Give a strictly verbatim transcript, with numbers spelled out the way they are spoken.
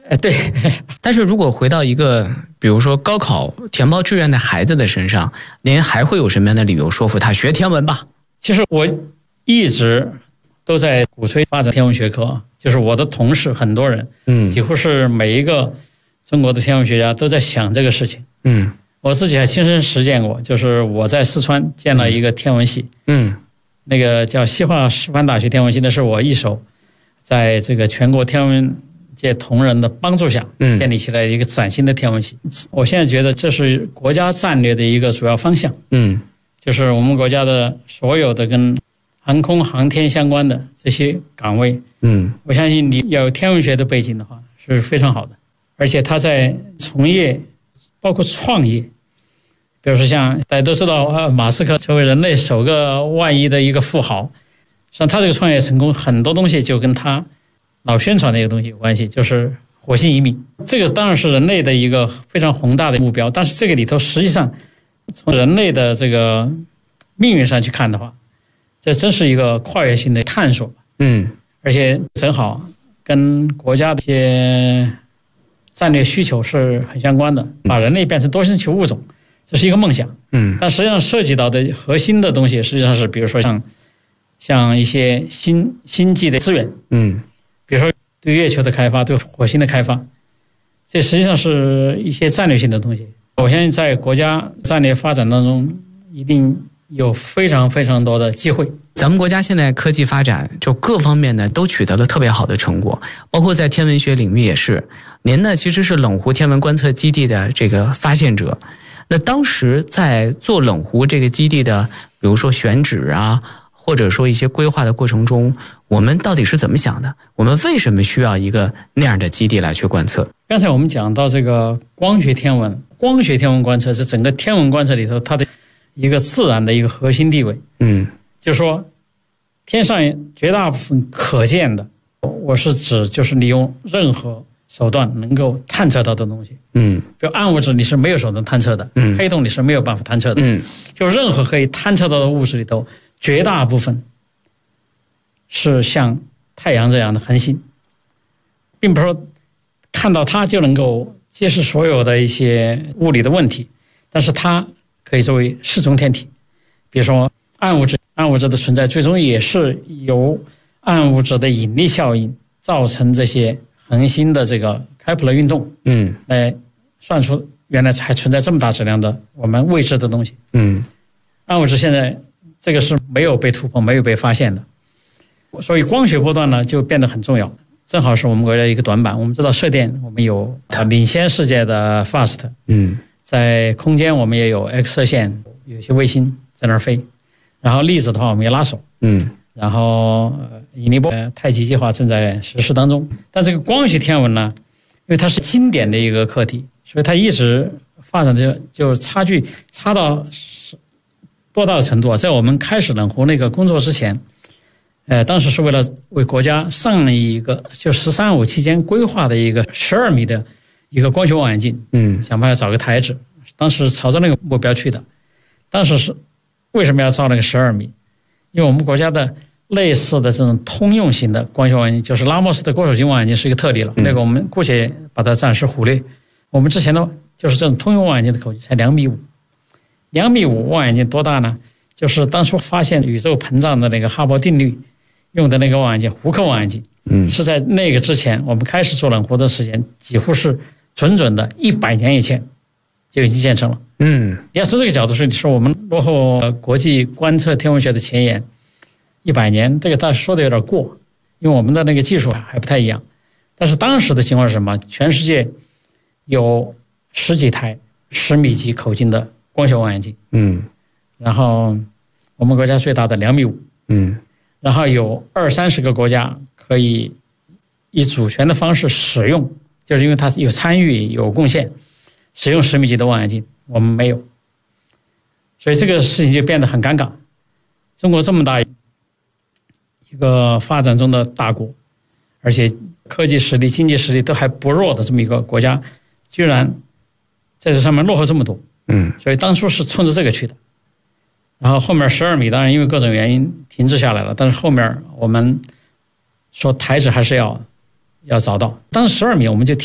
呃，对。 但是如果回到一个比如说高考填报志愿的孩子的身上，您还会有什么样的理由说服他学天文吧？ 其实我一直都在鼓吹发展天文学科，就是我的同事很多人，嗯，几乎是每一个中国的天文学家都在想这个事情。嗯，我自己还亲身实践过，就是我在四川建了一个天文系，嗯，那个叫西化师范大学天文系，那是我一手在这个全国天文界同仁的帮助下建立起来一个崭新的天文系。我现在觉得这是国家战略的一个主要方向。嗯，就是我们国家的所有的跟航空航天相关的这些岗位，嗯，我相信你要有天文学的背景的话是非常好的，而且他在从业包括创业，比如说像大家都知道马斯克成为人类首个万亿的一个富豪，像他这个创业成功，很多东西就跟他老宣传的一个东西有关系，就是火星移民。这个当然是人类的一个非常宏大的目标，但是这个里头实际上从人类的这个命运上去看的话，这真是一个跨越性的探索。嗯，而且正好跟国家的一些战略需求是很相关的，把人类变成多星球物种，这是一个梦想。嗯，但实际上涉及到的核心的东西，实际上是比如说像像一些星星际的资源，嗯，比如说对月球的开发，对火星的开发，这实际上是一些战略性的东西。我相信在国家战略发展当中，一定有非常非常多的机会。 咱们国家现在科技发展就各方面呢都取得了特别好的成果，包括在天文学领域也是。您呢其实是冷湖天文观测基地的这个发现者，那当时在做冷湖这个基地的，比如说选址啊，或者说一些规划的过程中，我们到底是怎么想的？我们为什么需要一个那样的基地来去观测？ 刚才我们讲到这个光学天文，光学天文观测是整个天文观测里头它的一个自然的一个核心地位。嗯，就是说天上绝大部分可见的，我是指就是你用任何手段能够探测到的东西。嗯，比如暗物质你是没有手段探测的，嗯，黑洞你是没有办法探测的。嗯，就任何可以探测到的物质里头，绝大部分是像太阳这样的恒星，并不是说看到它就能够揭示所有的一些物理的问题，但是它可以作为示中天体。比如说暗物质，暗物质的存在最终也是由暗物质的引力效应造成这些恒星的这个开普勒运动，嗯，来算出原来还存在这么大质量的我们未知的东西。嗯，暗物质现在这个是没有被突破、没有被发现的，所以光学波段呢就变得很重要。正好是我们国家一个短板。我们知道射电我们有领先世界的 FAST， 嗯，在空间我们也有 X 射线，有些卫星在那儿飞。然后粒子的话我们也拉手，嗯，然后引力波太极计划正在实施当中。但这个光学天文呢，因为它是经典的一个课题，所以它一直发展的就差距差到多大的程度啊？在我们开始冷湖那个工作之前，呃，当时是为了为国家上一个就“十三五”期间规划的一个十二米的一个光学望远镜，嗯，想办法找个台址，当时朝着那个目标去的。当时是为什么要造那个十二米？因为我们国家的类似的这种通用型的光学望远镜，就是拉莫斯的郭守敬望远镜是一个特例了，嗯，那个我们姑且把它暂时忽略。我们之前的就是这种通用望远镜的口径才两米五，两米五望远镜多大呢？就是当初发现宇宙膨胀的那个哈勃定律用的那个望远镜，胡克望远镜，嗯，是在那个之前，我们开始做冷湖的时间，几乎是准准的一百年以前就已经建成了。嗯，你要从这个角度说，说我们落后国际观测天文学的前沿一百年，这个倒说的有点过，因为我们的那个技术还不太一样。但是当时的情况是什么？全世界有十几台十米级口径的光学望远镜，嗯，然后我们国家最大的两米五，嗯，然后有二三十个国家可以以主权的方式使用，就是因为它有参与有贡献，使用十米级的望远镜，我们没有，所以这个事情就变得很尴尬。中国这么大一个发展中的大国，而且科技实力、经济实力都还不弱的这么一个国家，居然在这上面落后这么多。嗯，所以当初是冲着这个去的。然后后面十二米当然因为各种原因停滞下来了，但是后面我们说台址还是要要找到。当时十二米我们就